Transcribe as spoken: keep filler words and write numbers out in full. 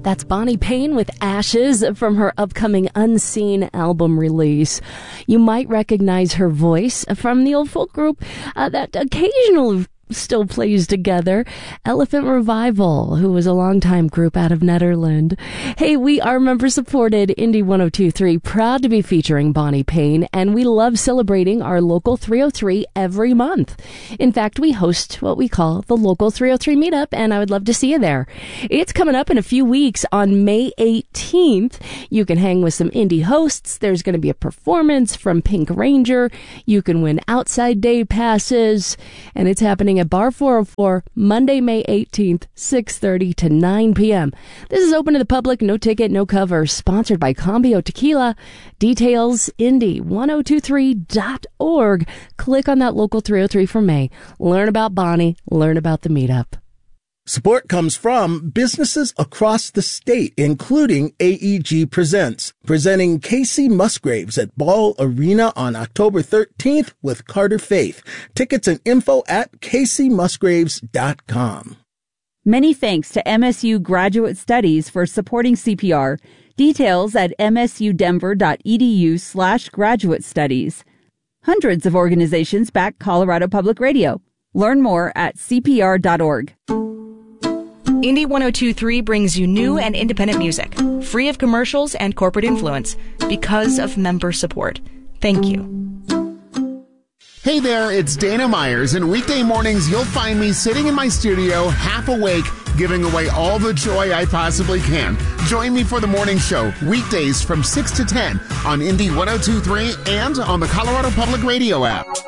That's Bonnie Payne with Ashes from her upcoming Unseen album release. You might recognize her voice from the old folk group uh, that occasionally still plays together, Elephant Revival, who was a longtime group out of Netherlands. Hey, we are member-supported Indie one oh two point three, proud to be featuring Bonnie Payne, and we love celebrating our Local three oh three every month. In fact, we host what we call the Local three oh three Meetup, and I would love to see you there. It's coming up in a few weeks on May eighteenth. You can hang with some indie hosts. There's going to be a performance from Pink Ranger. You can win outside day passes, and it's happening at Bar four oh four, Monday, May eighteenth, six thirty to nine p.m. This is open to the public, no ticket, no cover, sponsored by Cambio Tequila. Details, indie one oh two three dot org. Click on that Local three oh three for May. Learn about Bonnie, learn about the meetup. Support comes from businesses across the state, including A E G Presents, presenting Casey Musgraves at Ball Arena on October thirteenth with Carter Faith. Tickets and info at casey musgraves dot com. Many thanks to M S U Graduate Studies for supporting C P R. Details at msudenver.edu slash graduate studies. Hundreds of organizations back Colorado Public Radio. Learn more at c p r dot org. Indie one oh two point three brings you new and independent music, free of commercials and corporate influence, because of member support. Thank you. Hey there, it's Dana Myers, and weekday mornings you'll find me sitting in my studio, half awake, giving away all the joy I possibly can. Join me for the morning show, weekdays from six to ten on Indie one oh two point three and on the Colorado Public Radio app.